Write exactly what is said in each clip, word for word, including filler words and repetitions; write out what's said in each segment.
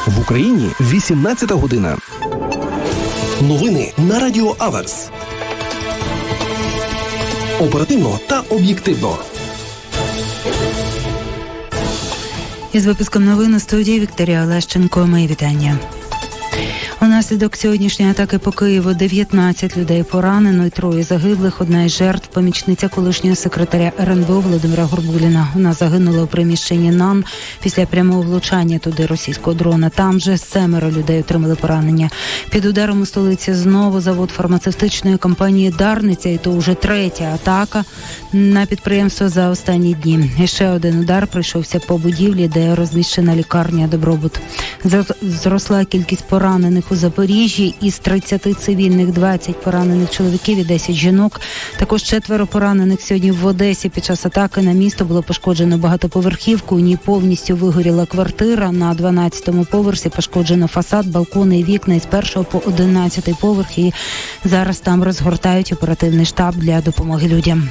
В Україні вісімнадцята година. Новини на Радіо Аверс. Оперативно та об'єктивно. Із випуском новин у студії Вікторія Олещенко. Мої вітання. Унаслідок сьогоднішньої атаки по Києву дев'ятнадцять людей поранено і троє загиблих. Одна із жертв – помічниця колишнього секретаря ер ен бе о Володимира Горбуліна. Вона загинула у приміщенні НАН після прямого влучання туди російського дрона. Там же семеро людей отримали поранення. Під ударом у столиці знову завод фармацевтичної компанії «Дарниця», і то вже третя атака на підприємство за останні дні. І ще один удар прийшовся по будівлі, де розміщена лікарня «Добробут». Зросла кількість поранених у Запоріжжі. Із тридцяти цивільних двадцять поранених чоловіків і десять жінок. Також четверо поранених сьогодні в Одесі. Під час атаки на місто було пошкоджено багатоповерхівку. У ній повністю вигоріла квартира. На дванадцятому поверсі пошкоджено фасад, балкони і вікна із першого по одинадцятий поверх. І зараз там розгортають оперативний штаб для допомоги людям.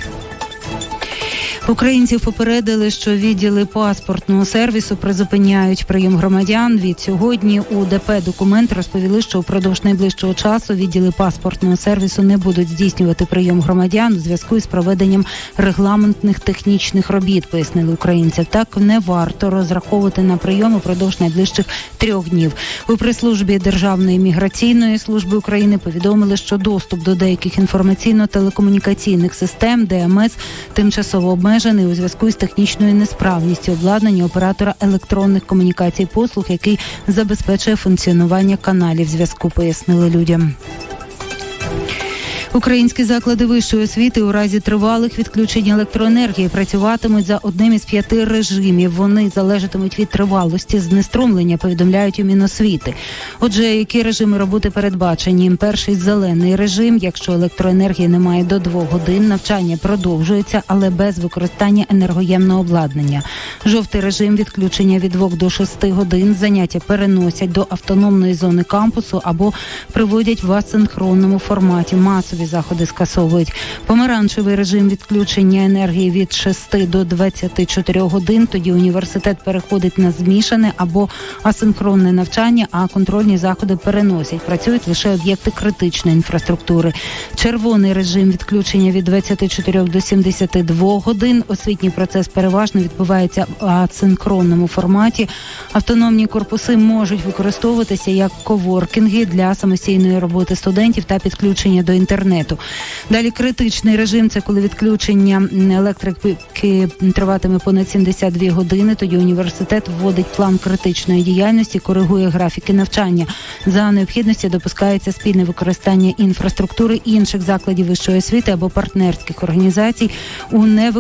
Українців попередили, що відділи паспортного сервісу призупиняють прийом громадян. Від сьогодні у де пе «Документ» розповіли, що упродовж найближчого часу відділи паспортного сервісу не будуть здійснювати прийом громадян у зв'язку із проведенням регламентних технічних робіт, пояснили українцям. Так, не варто розраховувати на прийом упродовж найближчих трьох днів. У прес-службі Державної міграційної служби України повідомили, що доступ до деяких інформаційно-телекомунікаційних систем де ем ес тимчасово обмежений у зв'язку з технічною несправністю обладнання оператора електронних комунікацій послуг, який забезпечує функціонування каналів зв'язку, пояснили людям. Українські заклади вищої освіти у разі тривалих відключень електроенергії працюватимуть за одним із п'яти режимів. Вони залежатимуть від тривалості знеструмлення, повідомляють у Міносвіти. Отже, які режими роботи передбачені? Перший – зелений режим. Якщо електроенергії немає до двох годин, навчання продовжується, але без використання енергоємного обладнання. Жовтий режим – відключення від двох до шести годин. Заняття переносять до автономної зони кампусу або приводять в асинхронному форматі. Масові заходи скасовують. Помаранчевий режим – відключення енергії від шести до двадцяти чотирьох годин. Тоді університет переходить на змішане або асинхронне навчання, а контрольні заходи переносять. Працюють лише об'єкти критичної інфраструктури. Червоний режим – відключення від двадцяти чотирьох до сімдесяти двох годин. Освітній процес переважно відбувається в асинхронному форматі. Автономні корпуси можуть використовуватися як коворкінги для самостійної роботи студентів та підключення до інтернету. Далі критичний режим – це коли відключення електрики триватиме понад сімдесят дві години. Тоді університет вводить план критичної діяльності, коригує графіки навчання. За необхідності допускається спільне використання інфраструктури інших закладів вищої освіти або партнерських організацій у невиконанні